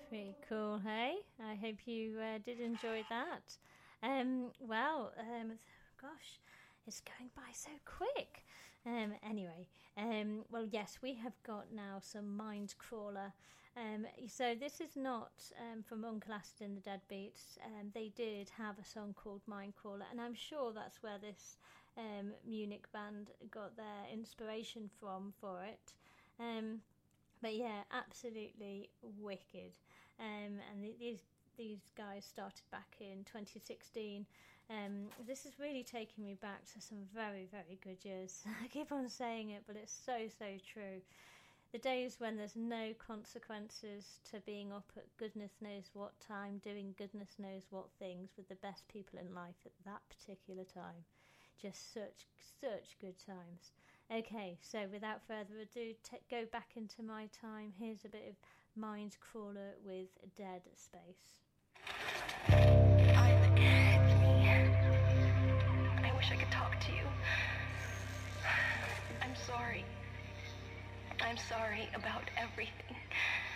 Pretty cool, hey? I hope you did enjoy that. Well, gosh, it's going by so quick. Anyway, well, yes, we have got now some Mind Crawler. So this is not from Uncle Acid and the Deadbeats. They did have a song called Mind Crawler, and I'm sure that's where this Munich band got their inspiration from for it. But yeah, absolutely wicked. These guys started back in 2016. This is really taking me back to some very, very good years. I keep on saying it, but it's so, so true. The days when there's no consequences to being up at goodness knows what time, doing goodness knows what things with the best people in life at that particular time. Just such good times. Okay, so without further ado, go back into my time. Here's a bit of Mind Crawler with Dead Space. Hi, it's me. I wish I could talk to you. I'm sorry. I'm sorry about everything.